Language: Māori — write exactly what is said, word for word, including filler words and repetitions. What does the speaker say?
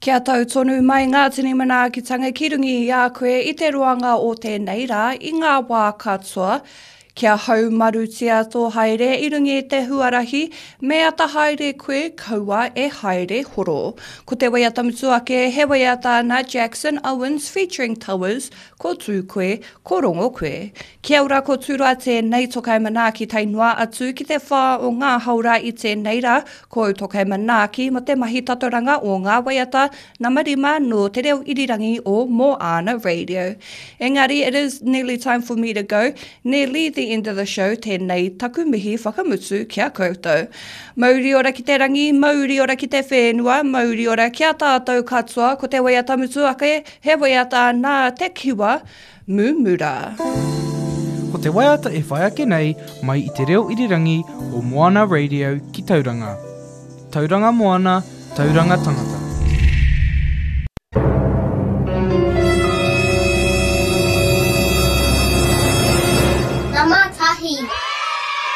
Kia tau tonu mai ngā tini mana ki tanga ki rungi i a koe i te ruanga o tēnei rā i ngā wā katoa. Kia hau marutia tō haere i rungi e te huarahi, me ata haere koe kaua e haere horo. Ko te waiata mutu ake, he waiata na Jackson Owens featuring Towers, ko tū koe, ko rongo koe. Kia ora ko tūra tēnei tokai manaaki tainua atu ki te whā o ngā haura i tēnei rā, ko au tokai manaaki mo te mahi tatoranga o ngā waiata na marima no te reo irirangi o Moana Radio. Engari, it is nearly time for me to go. Nearly the end of the show, tēnei taku mihi whakamutu kia koutou. Mauri ora ki te rangi, mauri ora ki te whenua, mauri ora kia tātou katoa, ko te waiata mutu ake, he waiata nā te kiwa, Mumura. Ko te waiata e whai ake nei mai i te reo irirangi o Moana Radio ki Tauranga. Tauranga Moana, Tauranga Tangata.